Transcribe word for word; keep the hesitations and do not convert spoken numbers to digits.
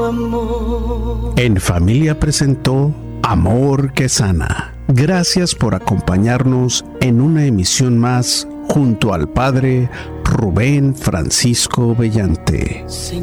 En Familia presentó Amor que Sana. Gracias por acompañarnos en una emisión más junto al Padre Rubén Francisco Bellante.